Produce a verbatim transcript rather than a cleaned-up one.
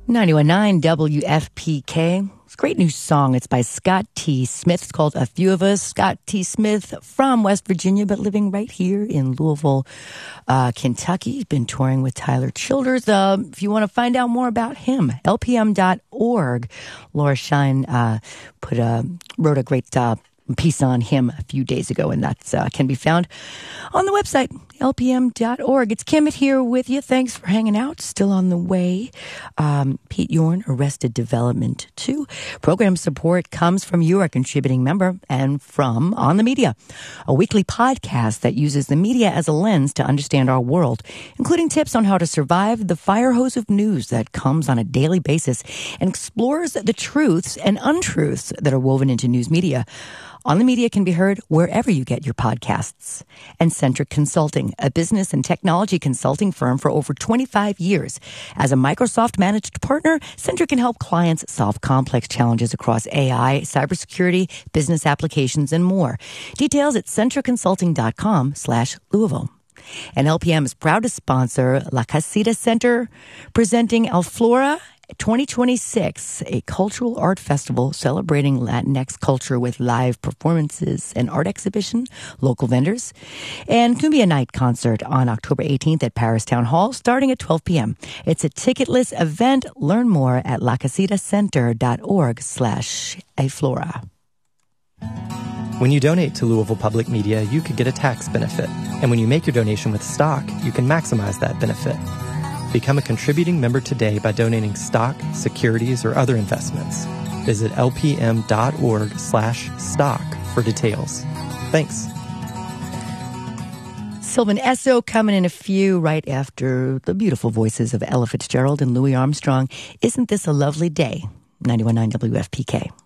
ninety-one point nine W F P K. It's a great new song. It's by Scott T. Smith. It's called A Few of Us. Scott T. Smith from West Virginia, but living right here in Louisville, uh, Kentucky. He's been touring with Tyler Childers. Uh, if you want to find out more about him, L P M dot org. Laura Shine uh, put a, wrote a great uh, piece on him a few days ago, and that uh, can be found on the website, L P M dot org. It's Kimmett here with you. Thanks for hanging out. Still on the way. Um, Pete Yorn, Arrested Development two. Program support comes from you, our contributing member, and from On the Media, a weekly podcast that uses the media as a lens to understand our world, including tips on how to survive the fire hose of news that comes on a daily basis and explores the truths and untruths that are woven into news media. On the Media can be heard wherever you get your podcasts. And Centric Consulting, a business and technology consulting firm for over twenty-five years. As a Microsoft-managed partner, Centric can help clients solve complex challenges across A I, cybersecurity, business applications, and more. Details at centric consulting dot com slash Louisville. And L P M is proud to sponsor La Casita Center, presenting Alflora twenty twenty-six, a cultural art festival celebrating Latinx culture with live performances and art exhibition, local vendors, and Cumbia Night concert on October eighteenth at Paris Town Hall starting at twelve p.m. It's a ticketless event. Learn more at lacasitacenter dot org slash aflora. When you donate to Louisville Public Media, you could get a tax benefit. And when you make your donation with stock, you can maximize that benefit. Become a contributing member today by donating stock, securities, or other investments. Visit lpm.org slash stock for details. Thanks. Sylvan Esso coming in a few right after the beautiful voices of Ella Fitzgerald and Louis Armstrong. Isn't this a lovely day? ninety-one point nine W F P K.